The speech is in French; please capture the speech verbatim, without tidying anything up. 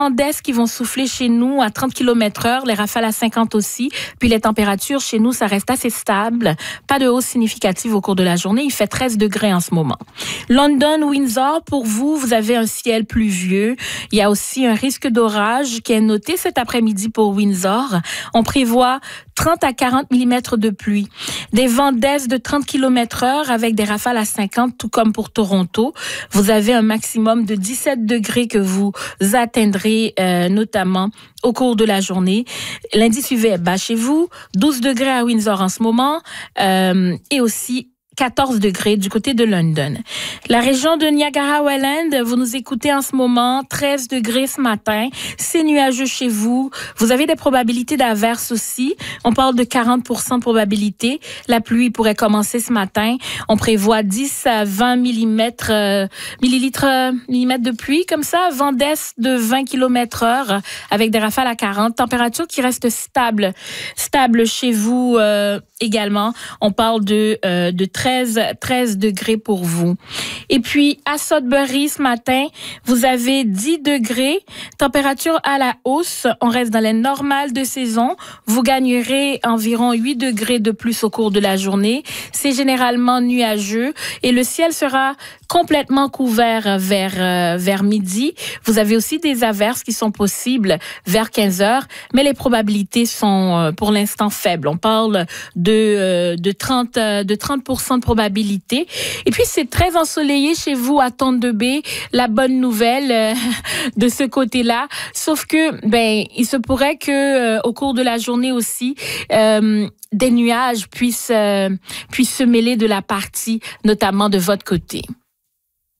vents d'est qui vont souffler chez nous à trente kilomètres heure, les rafales à cinquante aussi. Puis les températures chez nous, ça reste assez stable. Pas de hausse significative au cours de la journée. Il fait treize degrés en ce moment. London, Windsor, pour vous, vous avez un ciel pluvieux. Il y a aussi un risque d'orage qui est noté cet après-midi pour Windsor. On prévoit trente à quarante millimètres de pluie. Des vents d'est de trente kilomètres heure avec des rafales à cinquante, tout comme pour Toronto. Vous avez un maximum de dix-sept degrés que vous atteindrez Euh, notamment au cours de la journée. L'indice U V est bas chez vous, douze degrés à Windsor en ce moment euh, et aussi quatorze degrés du côté de London. La région de Niagara-Welland, vous nous écoutez en ce moment, treize degrés ce matin. C'est nuageux chez vous. Vous avez des probabilités d'averses aussi. On parle de quarante pour cent de probabilité. La pluie pourrait commencer ce matin. On prévoit dix à vingt millimètres, euh, millilitres, euh, millimètres de pluie, comme ça. Vent d'est de vingt kilomètres heure avec des rafales à quarante. Température qui reste stable. Stable chez vous euh, également. On parle de, euh, de treize degrés pour vous. Et puis, à Sudbury, ce matin, vous avez dix degrés, température à la hausse. On reste dans les normales de saison. Vous gagnerez environ huit degrés de plus au cours de la journée. C'est généralement nuageux et le ciel sera complètement couvert vers, euh, vers midi. Vous avez aussi des averses qui sont possibles vers quinze heures, mais les probabilités sont euh, pour l'instant faibles. On parle de, euh, de trente, euh, de trente pour cent de probabilité. Et puis, c'est très ensoleillé chez vous à Thunder Bay. La bonne nouvelle euh, de ce côté-là. Sauf que, ben, il se pourrait que euh, au cours de la journée aussi, euh, des nuages puissent, euh, puissent se mêler de la partie, notamment de votre côté.